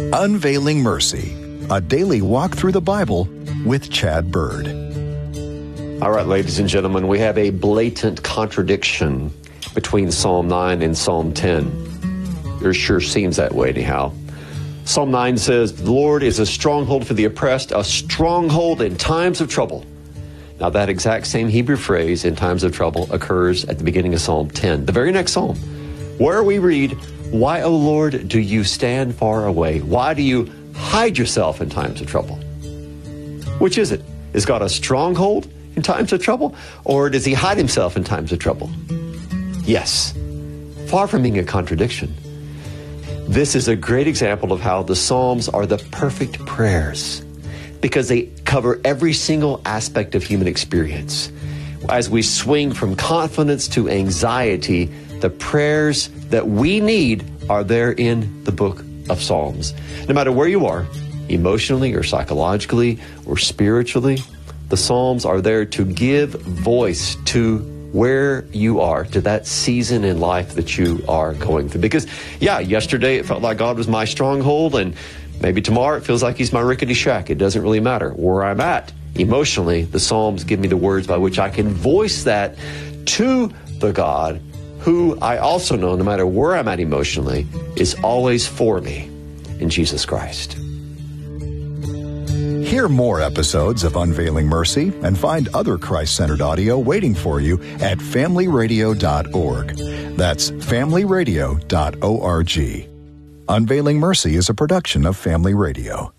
Unveiling Mercy, a daily walk through the Bible with Chad Bird. All right, ladies and gentlemen, we have a blatant contradiction between Psalm 9 and Psalm 10. It sure seems that way anyhow. Psalm 9 says, "The Lord is a stronghold for the oppressed, a stronghold in times of trouble." Now that exact same Hebrew phrase, in times of trouble, occurs at the beginning of Psalm 10, the very next psalm, where we read, "Why, O Lord, do you stand far away? Why do you hide yourself in times of trouble?" Which is it? Is God a stronghold in times of trouble, or does he hide himself in times of trouble? Yes, far from being a contradiction. This is a great example of how the Psalms are the perfect prayers, because they cover every single aspect of human experience. As we swing from confidence to anxiety, the prayers that we need are there in the book of Psalms. No matter where you are, emotionally or psychologically or spiritually, the Psalms are there to give voice to where you are, to that season in life that you are going through. Because, yesterday it felt like God was my stronghold, and maybe tomorrow it feels like he's my rickety shack. It doesn't really matter where I'm at. Emotionally, the Psalms give me the words by which I can voice that to the God who I also know, no matter where I'm at emotionally, is always for me in Jesus Christ. Hear more episodes of Unveiling Mercy and find other Christ-centered audio waiting for you at familyradio.org. That's familyradio.org. Unveiling Mercy is a production of Family Radio.